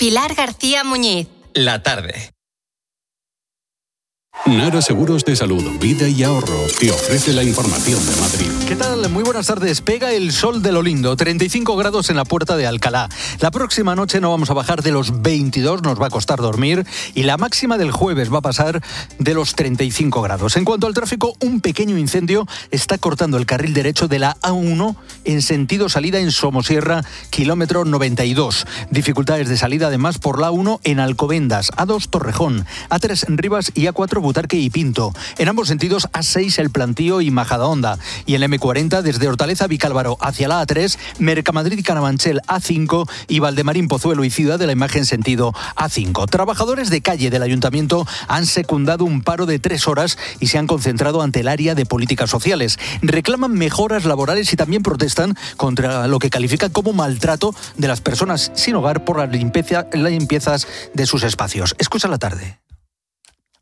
Pilar García Muñiz. La tarde. Nara Seguros de Salud, Vida y Ahorro te ofrece la información de Madrid. ¿Qué tal? Muy buenas tardes. Pega el sol de lo lindo, 35 grados en la Puerta de Alcalá. La próxima noche no vamos a bajar de los 22, nos va a costar dormir, y la máxima del jueves va a pasar de los 35 grados. En cuanto al tráfico, un pequeño incendio está cortando el carril derecho de la A1 en sentido salida en Somosierra, kilómetro 92. Dificultades de salida además por la A1 en Alcobendas, A2 Torrejón, A3 Rivas y A4 Butarque y Pinto. En ambos sentidos, A6 El Plantío y Majadahonda. Y en el M40 desde Hortaleza Vicálvaro hacia la A3, Mercamadrid y Carabanchel A5 y Valdemarín Pozuelo y Ciudad de la Imagen sentido A5. Trabajadores de calle del Ayuntamiento han secundado un paro de 3 horas y se han concentrado ante el área de políticas sociales. Reclaman mejoras laborales y también protestan contra lo que califican como maltrato de las personas sin hogar por las limpiezas de sus espacios. Escucha la tarde.